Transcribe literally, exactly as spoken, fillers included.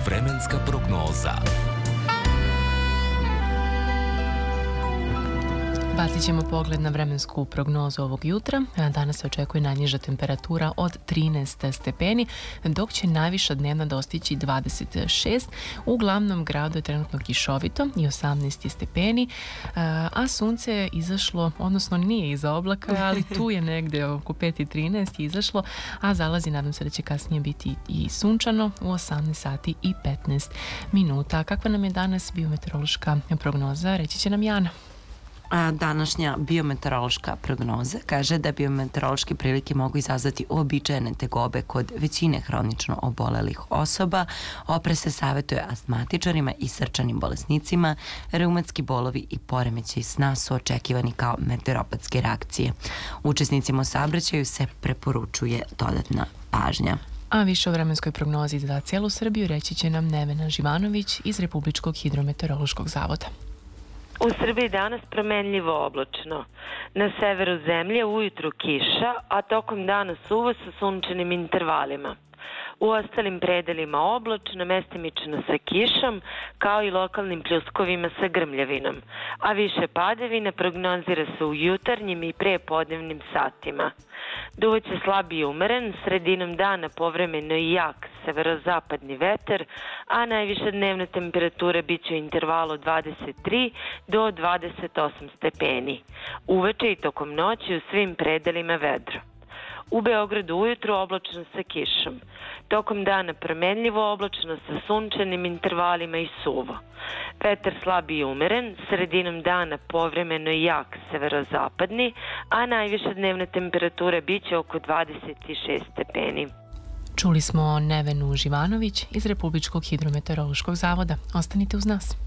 Vremenska prognoza. Bacit ćemo pogled na vremensku prognozu ovog jutra. Danas se očekuje najniža temperatura od trinaest stepeni, dok će najviša dnevna dostići dvadeset šest. U glavnom gradu je trenutno kišovito i osamnaest stepeni, a sunce je izašlo, odnosno nije iza oblaka, ali tu je negde oko pet i trinaest izašlo, a zalazi, nadam se da će kasnije biti i sunčano u osamnaest sati i petnaest minuta. Kakva nam je danas biometeorološka prognoza, reći će nam Jana. Današnja biometeorološka prognoza kaže da biometeorološke prilike mogu izazvati uobičajene tegobe kod većine hronično obolelih osoba. Oprez se savjetuje astmatičarima i srčanim bolesnicima. Reumatski bolovi i poremećaj sna su očekivani kao meteoropatske reakcije. Učesnicima u saobraćaju se preporučuje dodatna pažnja. A više o vremenskoj prognozi za cijelu Srbiju reći će nam Nevena Živanović iz Republičkog hidrometeorološkog zavoda. U Srbiji danas promenljivo oblačno. Na severu zemlje ujutru kiša, a tokom dana suvo sa sunčanim intervalima. U ostalim predelima oblačno, mestimično sa kišom, kao i lokalnim pljuskovima sa grmljavinom, a više padavina prognozira se u jutarnjim i prepodnevnim satima. Duvaće slab i umeren, sredinom dana povremeno i jak severozapadni vetar, a najviša dnevna temperatura biće u intervalu od dvadeset tri do dvadeset osam stepeni. Uveče i tokom noći u svim predelima vedro. U Beogradu ujutru oblačno sa kišom. Tokom dana promenljivo oblačno sa sunčanim intervalima i suvo. Vetar slab i umeren, sredinom dana povremeno i jak severozapadni, a najviša dnevna temperatura biće oko dvadeset šest stepeni. Čuli smo Nevenu Živanović iz Republičkog hidrometeorološkog zavoda. Ostanite uz nas.